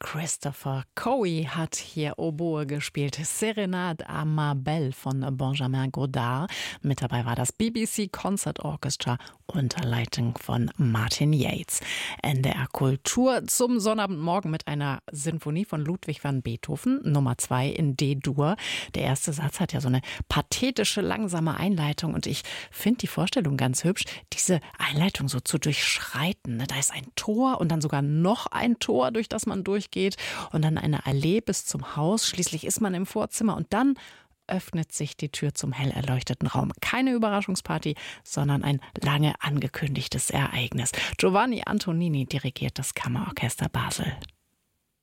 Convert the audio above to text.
Christopher Coey hat hier Oboe gespielt. Serenade à ma belle von Benjamin Godard. Mit dabei war das BBC Concert Orchestra unter Leitung von Martin Yates. NDR Kultur zum Sonnabendmorgen mit einer Sinfonie von Ludwig van Beethoven, Nummer 2 in D-Dur. Der erste Satz hat ja so eine pathetische, langsame Einleitung und ich finde die Vorstellung ganz hübsch, diese Einleitung so zu durchschreiten. Da ist ein Tor und dann sogar noch ein Tor, durch das man durchgeht und dann eine Allee bis zum Haus. Schließlich ist man im Vorzimmer und dann öffnet sich die Tür zum hell erleuchteten Raum. Keine Überraschungsparty, sondern ein lange angekündigtes Ereignis. Giovanni Antonini dirigiert das Kammerorchester Basel.